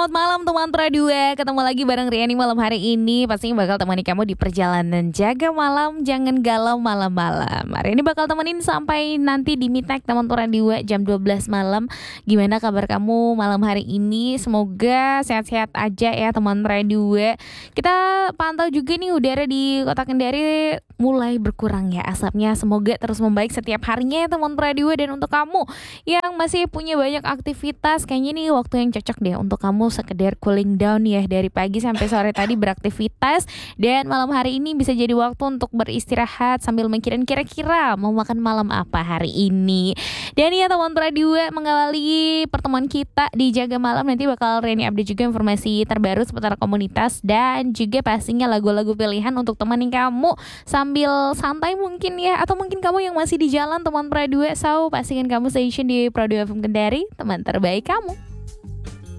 selamat malam teman Tra2. Ketemu lagi bareng Riani malam hari ini. Pastinya bakal temani kamu di perjalanan jaga malam. Jangan galau malam-malam. Hari ini bakal temenin sampai nanti di Mitek teman Tra2 jam 12 malam. Gimana kabar kamu malam hari ini? Semoga sehat-sehat aja ya teman Tra2. Kita pantau juga nih udara di Kota Kendari mulai berkurang ya asapnya. Semoga terus membaik setiap harinya ya teman Tra2. Dan untuk kamu yang masih punya banyak aktivitas, kayaknya nih waktu yang cocok deh untuk kamu sekedar cooling down ya, dari pagi sampai sore tadi beraktivitas, dan malam hari ini bisa jadi waktu untuk beristirahat sambil mikirin kira-kira mau makan malam apa hari ini. Dan ya teman Radio mengawali pertemuan kita di Jaga Malam, nanti bakal Reni update juga informasi terbaru seputar komunitas dan juga pastinya lagu-lagu pilihan untuk temenin kamu sambil santai mungkin ya, atau mungkin kamu yang masih di jalan teman Radio. So pastikan kamu station di Radio FM Kendari, teman terbaik kamu.